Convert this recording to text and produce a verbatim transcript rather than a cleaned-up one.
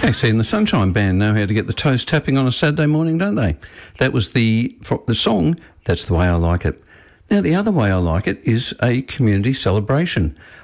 K C and the Sunshine Band know how to get the toes tapping on a Saturday morning, don't they? That was the the song, That's the Way I Like It. Now, the other way I like it is a community celebration.